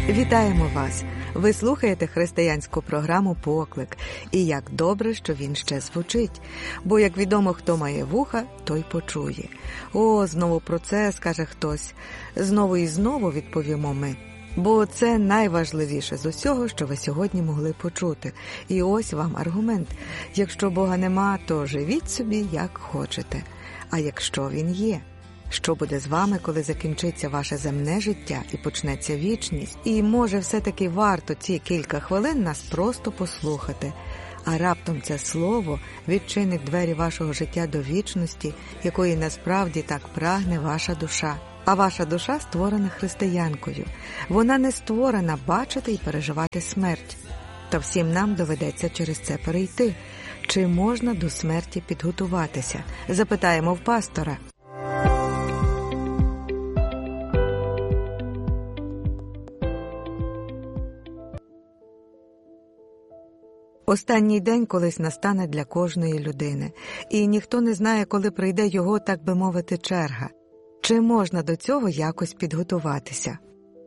Вітаємо вас! Ви слухаєте християнську програму «Поклик». І як добре, що він ще звучить. Бо, як відомо, хто має вуха, той почує. О, знову про це скаже хтось. Знову і знову відповімо ми. Бо це найважливіше з усього, що ви сьогодні могли почути. І ось вам аргумент. Якщо Бога нема, то живіть собі, як хочете. А якщо Він є? Що буде з вами, коли закінчиться ваше земне життя і почнеться вічність? І, може, все-таки варто ці кілька хвилин нас просто послухати. А раптом це слово відчинить двері вашого життя до вічності, якої насправді так прагне ваша душа. А ваша душа створена християнкою. Вона не створена бачити і переживати смерть. Та всім нам доведеться через це перейти. Чи можна до смерті підготуватися? Запитаємо в пастора. Останній день колись настане для кожної людини, і ніхто не знає, коли прийде його, так би мовити, черга. Чи можна до цього якось підготуватися?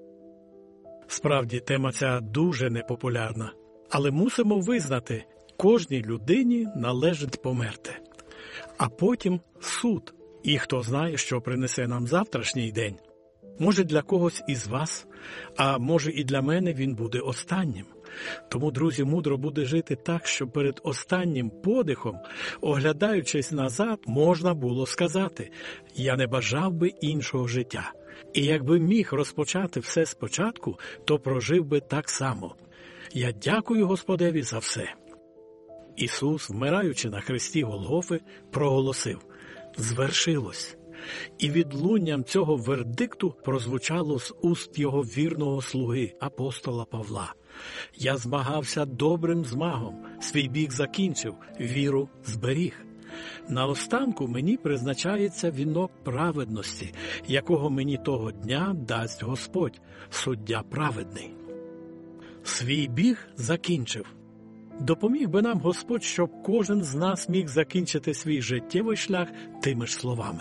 Справді, тема ця дуже непопулярна. Але мусимо визнати, кожній людині належить померти. А потім суд. І хто знає, що принесе нам завтрашній день. Може, для когось із вас, а може і для мене він буде останнім. Тому, друзі, мудро буде жити так, щоб перед останнім подихом, оглядаючись назад, можна було сказати: «Я не бажав би іншого життя». І якби міг розпочати все спочатку, то прожив би так само. Я дякую Господеві за все. Ісус, вмираючи на хресті Голгофи, проголосив: «Звершилось». І відлунням цього вердикту прозвучало з уст його вірного слуги, апостола Павла: «Я змагався добрим змагом, свій бік закінчив, віру зберіг». Наостанку мені призначається вінок праведності, якого мені того дня дасть Господь, суддя праведний. Свій біг закінчив. Допоміг би нам Господь, щоб кожен з нас міг закінчити свій життєвий шлях тими ж словами.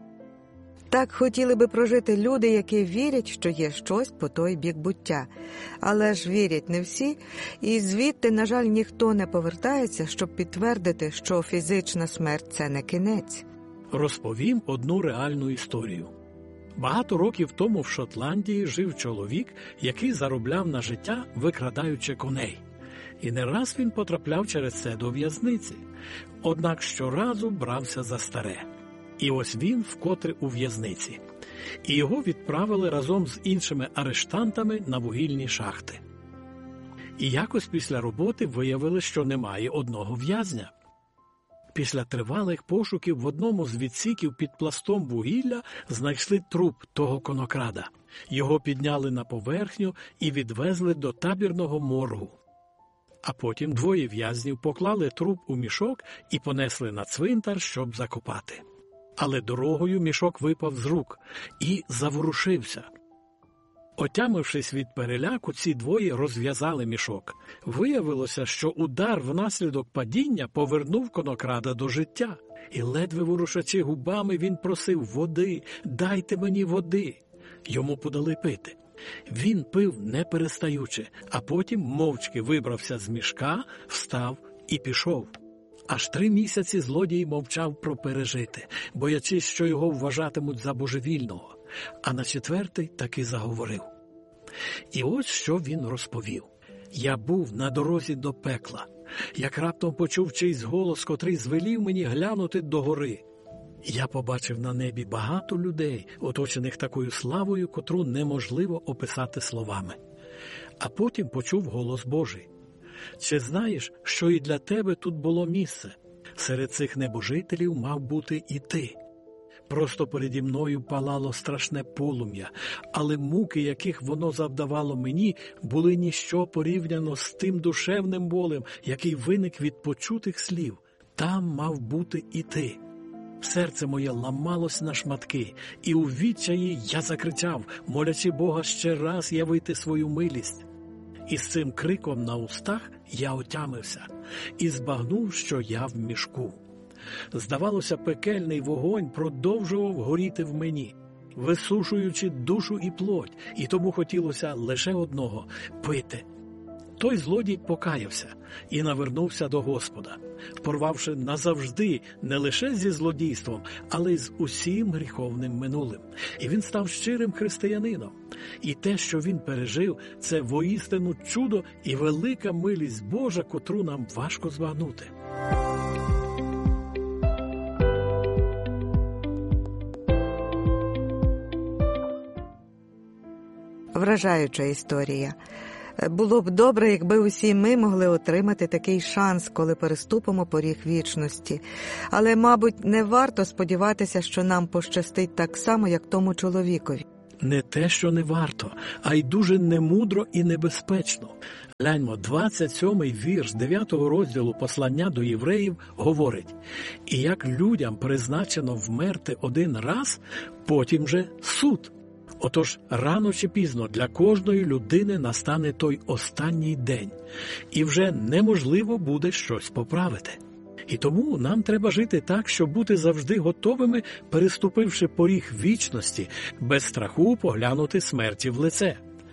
Так хотіли би прожити люди, які вірять, що є щось по той бік буття. Але ж вірять не всі, і звідти, на жаль, ніхто не повертається, щоб підтвердити, що фізична смерть – це не кінець. Розповім одну реальну історію. Багато років тому в Шотландії жив чоловік, який заробляв на життя, викрадаючи коней. І не раз він потрапляв через це до в'язниці. Однак щоразу брався за старе. І ось він вкотре у в'язниці. І його відправили разом з іншими арештантами на вугільні шахти. І якось після роботи виявили, що немає одного в'язня. Після тривалих пошуків в одному з відсіків під пластом вугілля знайшли труп того конокрада. Його підняли на поверхню і відвезли до табірного моргу. А потім двоє в'язнів поклали труп у мішок і понесли на цвинтар, щоб закопати. Але дорогою мішок випав з рук і заворушився. Отямившись від переляку, ці двоє розв'язали мішок. Виявилося, що удар внаслідок падіння повернув конокрада до життя. І ледве ворушачи губами, він просив: «Води, дайте мені води». Йому подали пити. Він пив не перестаючи, а потім мовчки вибрався з мішка, встав і пішов. Аж 3 місяці злодій мовчав про пережите, боячись, що його вважатимуть за божевільного. А на 4-й таки заговорив. І ось що він розповів. «Я був на дорозі до пекла, як раптом почув чийсь голос, котрий звелів мені глянути догори. Я побачив на небі багато людей, оточених такою славою, котру неможливо описати словами. А потім почув голос Божий: «Чи знаєш, що і для тебе тут було місце? Серед цих небожителів мав бути і ти». Просто переді мною палало страшне полум'я, але муки, яких воно завдавало мені, були ніщо порівняно з тим душевним болем, який виник від почутих слів. Там мав бути і ти. Серце моє ламалось на шматки, і у відчаї я закричав, молячи Бога ще раз явити свою милість. І з цим криком на устах я отямився і збагнув, що я в мішку. Здавалося, пекельний вогонь продовжував горіти в мені. висушуючи душу і плоть, і тому хотілося лише одного – пити. Той злодій покаявся і навернувся до Господа, порвавши назавжди не лише зі злодійством, але й з усім гріховним минулим. І він став щирим християнином. І те, що він пережив, це воістину чудо і велика милість Божа, котру нам важко збагнути. Вражаюча історія. Було б добре, якби усі ми могли отримати такий шанс, коли переступимо поріг вічності. Але, мабуть, не варто сподіватися, що нам пощастить так само, як тому чоловікові. Не те, що не варто, а й дуже немудро і небезпечно. Гляньмо, 27-й вірш 9-го розділу послання до євреїв говорить: «І як людям призначено вмерти один раз, потім же суд». Отож, рано чи пізно для кожної людини настане той останній день, і вже неможливо буде щось поправити. І тому нам треба жити так, щоб бути завжди готовими, переступивши поріг вічності, без страху поглянути смерті в лице.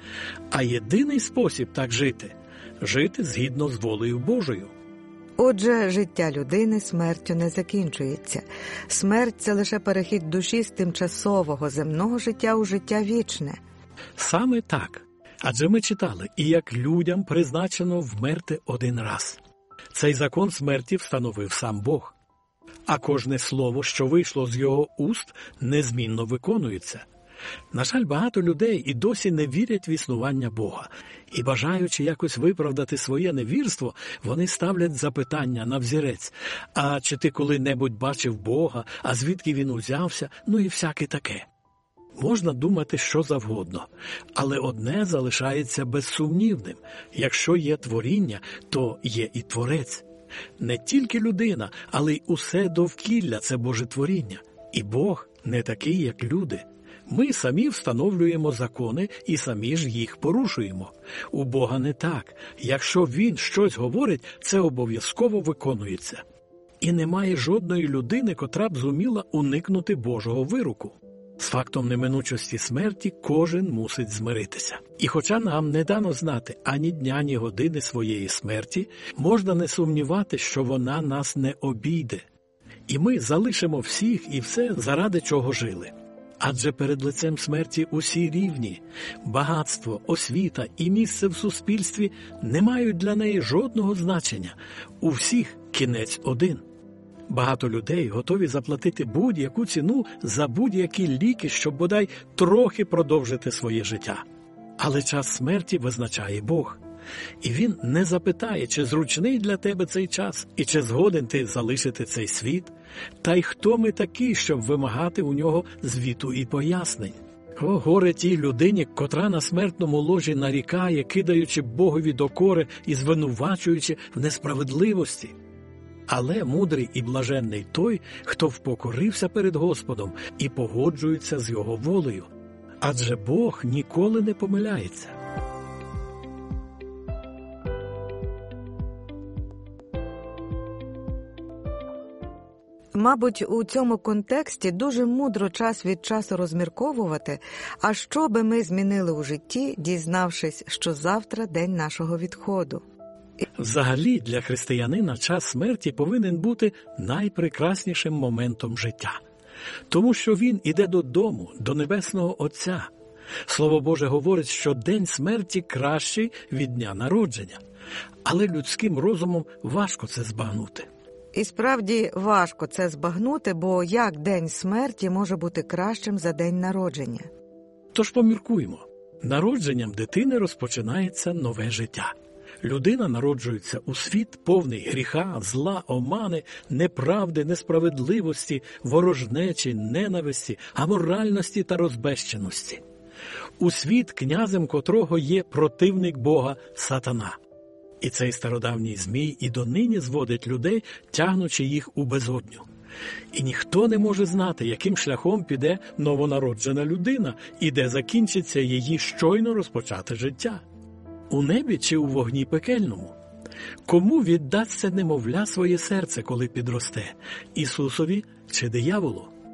А єдиний спосіб так жити – жити згідно з волею Божою. Отже, життя людини смертю не закінчується. Смерть – це лише перехід душі з тимчасового земного життя у життя вічне. Саме так. Адже ми читали, і як людям призначено вмерти один раз. Цей закон смерті встановив сам Бог. А кожне слово, що вийшло з його уст, незмінно виконується. На жаль, багато людей і досі не вірять в існування Бога. І бажаючи якось виправдати своє невірство, вони ставлять запитання на взірець: «А чи ти коли-небудь бачив Бога? А звідки він узявся?» Ну і всяке таке. Можна думати що завгодно, але одне залишається безсумнівним. Якщо є творіння, то є і Творець. Не тільки людина, але й усе довкілля – це Боже творіння. І Бог не такий, як люди. Ми самі встановлюємо закони і самі ж їх порушуємо. У Бога не так. Якщо Він щось говорить, це обов'язково виконується. І немає жодної людини, котра б зуміла уникнути Божого вироку. З фактом неминучості смерті кожен мусить змиритися. І хоча нам не дано знати ані дня, ні години своєї смерті, можна не сумнівати, що вона нас не обійде. І ми залишимо всіх і все, заради чого жили. Адже перед лицем смерті усі рівні. Багатство, освіта і місце в суспільстві не мають для неї жодного значення. У всіх кінець один. Багато людей готові заплатити будь-яку ціну за будь-які ліки, щоб бодай трохи продовжити своє життя. Але час смерті визначає Бог. І Він не запитає, чи зручний для тебе цей час, і чи згоден ти залишити цей світ, та й хто ми такі, щоб вимагати у нього звіту і пояснень. О, горе тій людині, котра на смертному ложі нарікає, кидаючи Богові докори і звинувачуючи в несправедливості. Але мудрий і блаженний той, хто впокорився перед Господом і погоджується з його волею. Адже Бог ніколи не помиляється. Мабуть, у цьому контексті дуже мудро час від часу розмірковувати, а що би ми змінили у житті, дізнавшись, що завтра день нашого відходу. Взагалі, для християнина час смерті повинен бути найпрекраснішим моментом життя. Тому що він іде додому, до Небесного Отця. Слово Боже говорить, що день смерті кращий від дня народження. Але людським розумом важко це збагнути. І справді важко це збагнути, бо як день смерті може бути кращим за день народження? Тож поміркуємо. Народженням дитини розпочинається нове життя. Людина народжується у світ, повний гріха, зла, омани, неправди, несправедливості, ворожнечі, ненависті, аморальності та розбещеності. У світ, князем котрого є противник Бога – сатана. І цей стародавній змій і донині зводить людей, тягнучи їх у безодню. І ніхто не може знати, яким шляхом піде новонароджена людина і де закінчиться її щойно розпочате життя. У небі чи у вогні пекельному? Кому віддасться немовля своє серце, коли підросте? Ісусові чи дияволу?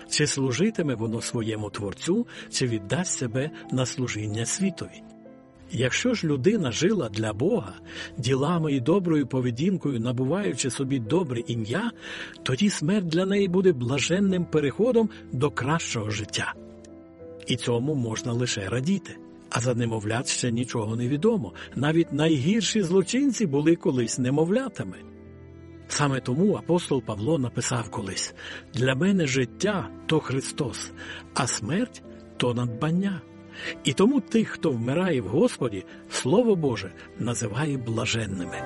чи служитиме воно своєму Творцю, чи віддасть себе на служіння світові. Якщо ж людина жила для Бога, ділами і доброю поведінкою набуваючи собі добре ім'я, тоді смерть для неї буде блаженним переходом до кращого життя. І цьому можна лише радіти. А за немовлят ще нічого не відомо. Навіть найгірші злочинці були колись немовлятами. Саме тому апостол Павло написав колись: «Для мене життя – то Христос, а смерть – то надбання». І тому тих, хто вмирає в Господі, Слово Боже називає блаженними.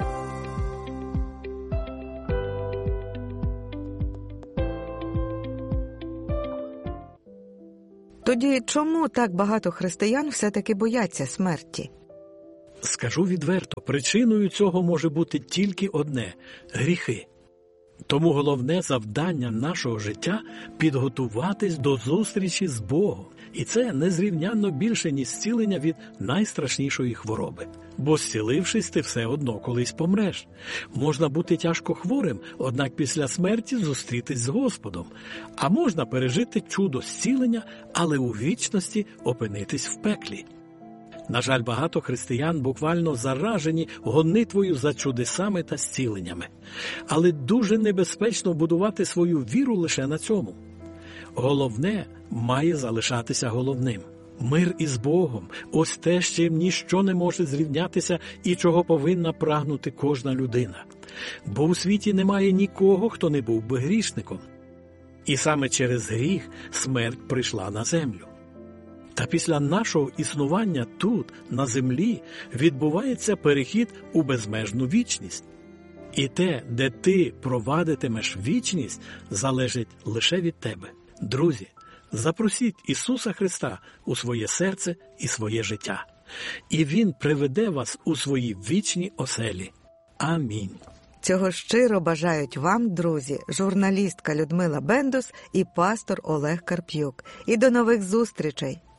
Тоді чому так багато християн все-таки бояться смерті? Скажу відверто, причиною цього може бути тільки одне – гріхи. Тому головне завдання нашого життя – підготуватись до зустрічі з Богом. І це незрівнянно більше, ніж зцілення від найстрашнішої хвороби. Бо зцілившись, ти все одно колись помреш. Можна бути тяжко хворим, однак після смерті зустрітись з Господом. А можна пережити чудо зцілення, але у вічності опинитись в пеклі. На жаль, багато християн буквально заражені гонитвою за чудесами та зціленнями. Але дуже небезпечно будувати свою віру лише на цьому. Головне має залишатися головним. Мир із Богом – ось те, з чим ніщо не може зрівнятися і чого повинна прагнути кожна людина. Бо у світі немає нікого, хто не був би грішником. І саме через гріх смерть прийшла на землю. Та після нашого існування тут, на землі, відбувається перехід у безмежну вічність. І те, де ти провадитимеш вічність, залежить лише від тебе. Друзі, запросіть Ісуса Христа у своє серце і своє життя. І Він приведе вас у свої вічні оселі. Амінь. Цього щиро бажають вам, друзі, журналістка Людмила Бендус і пастор Олег Карп'юк. І до нових зустрічей!